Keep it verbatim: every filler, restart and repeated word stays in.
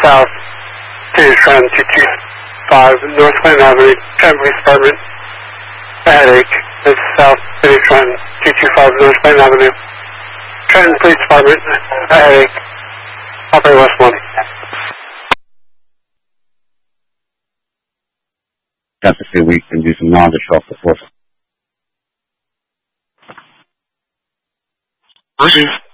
South State Trend two two five North Clinton Avenue, Trenton Police Department. A headache. It's South City Trend two two five North Clinton Avenue. Trenton Police Department. A headache. Operator West one. Got to see we can do some knowledge off the force. Roger.